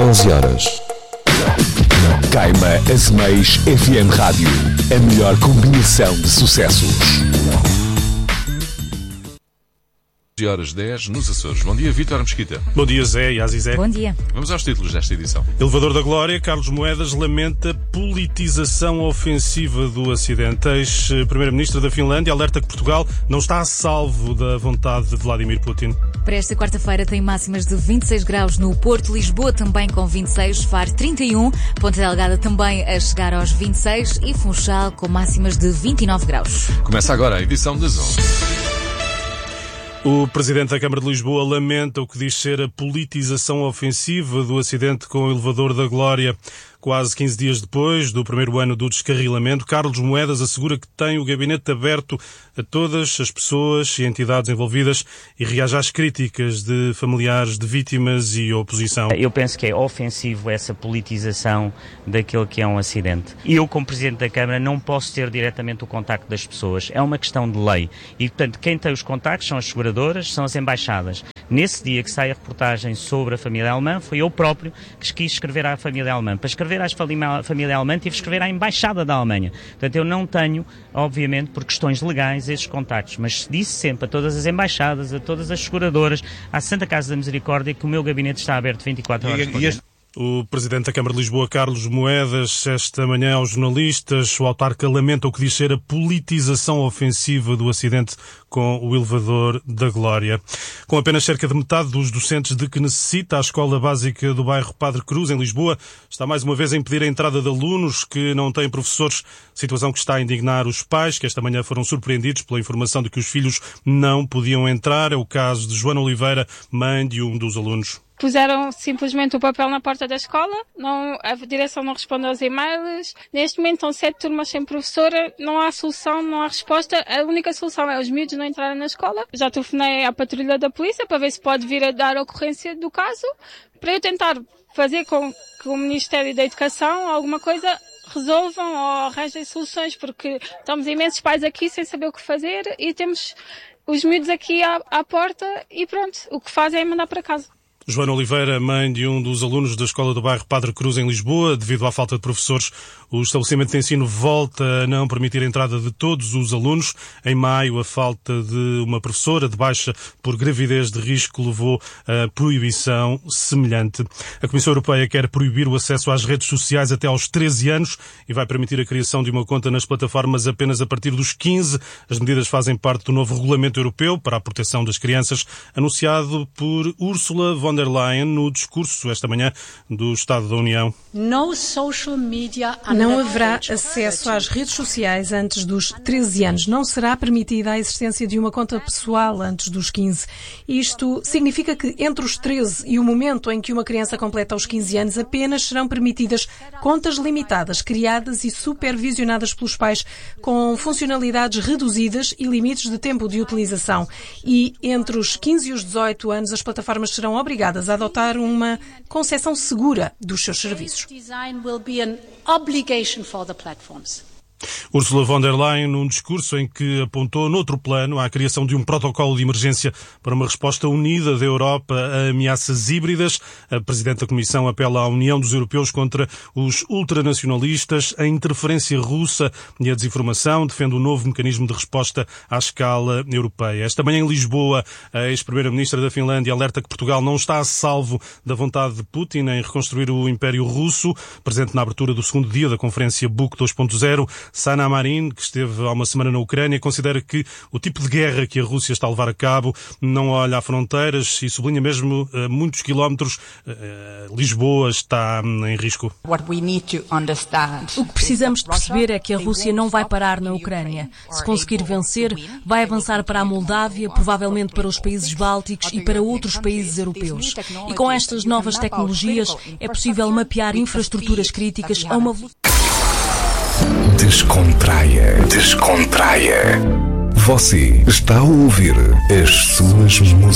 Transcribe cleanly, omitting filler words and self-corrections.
11 horas. Caima Azeméis FM Rádio. A melhor combinação de sucessos. 11h10 nos Açores. Bom dia, Vítor Mesquita. Bom dia, Zé e Azizé. Bom dia. Vamos aos títulos desta edição. Elevador da Glória, Carlos Moedas lamenta politização ofensiva do acidente. Ex-primeiro-ministro da Finlândia alerta que Portugal não está a salvo da vontade de Vladimir Putin. Para esta quarta-feira tem máximas de 26 graus no Porto, Lisboa também com 26, Faro 31, Ponta Delgada também a chegar aos 26 e Funchal com máximas de 29 graus. Começa agora a edição das 11. O Presidente da Câmara de Lisboa lamenta o que diz ser a politização ofensiva do acidente com o Elevador da Glória. Quase 15 dias depois do primeiro ano do descarrilamento, Carlos Moedas assegura que tem o gabinete aberto a todas as pessoas e entidades envolvidas e reage às críticas de familiares de vítimas e oposição. Eu penso que é ofensivo essa politização daquele que é um acidente. Eu, como Presidente da Câmara, não posso ter diretamente o contacto das pessoas. É uma questão de lei. E, portanto, quem tem os contactos são as seguradoras, são as embaixadas. Nesse dia que sai a reportagem sobre a família alemã, foi eu próprio que quis escrever à família alemã. Para escrever à família alemã, tive que escrever à Embaixada da Alemanha. Portanto, eu não tenho, obviamente, por questões legais, esses contactos, mas disse sempre a todas as embaixadas, a todas as seguradoras, à Santa Casa da Misericórdia, que o meu gabinete está aberto 24 horas por dia. O Presidente da Câmara de Lisboa, Carlos Moedas, esta manhã aos jornalistas, o autarca lamenta o que diz ser a politização ofensiva do acidente com o Elevador da Glória. Com apenas cerca de metade dos docentes de que necessita, a Escola Básica do bairro Padre Cruz, em Lisboa, está mais uma vez a impedir a entrada de alunos que não têm professores, situação que está a indignar os pais, que esta manhã foram surpreendidos pela informação de que os filhos não podiam entrar. É o caso de Joana Oliveira, mãe de um dos alunos. Puseram simplesmente o papel na porta da escola, a direção não responde aos e-mails. Neste momento estão 7 turmas sem professora, não há solução, não há resposta. A única solução é os miúdos não entrarem na escola. Já telefonei à patrulha da polícia para ver se pode vir a dar ocorrência do caso, para eu tentar fazer com que o Ministério da Educação, alguma coisa, resolvam ou arranjem soluções, porque estamos imensos pais aqui sem saber o que fazer e temos os miúdos aqui à porta e pronto, o que fazem é mandar para casa. Joana Oliveira, mãe de um dos alunos da Escola do bairro Padre Cruz, em Lisboa. Devido à falta de professores, o estabelecimento de ensino volta a não permitir a entrada de todos os alunos. Em maio, a falta de uma professora de baixa por gravidez de risco levou a proibição semelhante. A Comissão Europeia quer proibir o acesso às redes sociais até aos 13 anos e vai permitir a criação de uma conta nas plataformas apenas a partir dos 15. As medidas fazem parte do novo Regulamento Europeu para a Proteção das Crianças, anunciado por Ursula von der Leyen no discurso esta manhã do Estado da União. Não haverá acesso às redes sociais antes dos 13 anos. Não será permitida a existência de uma conta pessoal antes dos 15. Isto significa que entre os 13 e o momento em que uma criança completa os 15 anos, apenas serão permitidas contas limitadas, criadas e supervisionadas pelos pais, com funcionalidades reduzidas e limites de tempo de utilização. E entre os 15 e os 18 anos, as plataformas serão obrigadas a adotar uma concepção segura dos seus serviços. Ursula von der Leyen, num discurso em que apontou noutro plano à criação de um protocolo de emergência para uma resposta unida da Europa a ameaças híbridas. A Presidente da Comissão apela à União dos Europeus contra os ultranacionalistas, a interferência russa e a desinformação, defende um novo mecanismo de resposta à escala europeia. Esta manhã em Lisboa, a ex-primeira-ministra da Finlândia alerta que Portugal não está a salvo da vontade de Putin em reconstruir o Império Russo. Presente na abertura do segundo dia da Conferência BUC 2.0, Sanna Marin, que esteve há uma semana na Ucrânia, considera que o tipo de guerra que a Rússia está a levar a cabo não olha a fronteiras e sublinha mesmo muitos quilómetros. Lisboa está em risco. O que precisamos de perceber é que a Rússia não vai parar na Ucrânia. Se conseguir vencer, vai avançar para a Moldávia, provavelmente para os países bálticos e para outros países europeus. E com estas novas tecnologias é possível mapear infraestruturas críticas a uma velocidade. Descontraia. Você está a ouvir as suas músicas.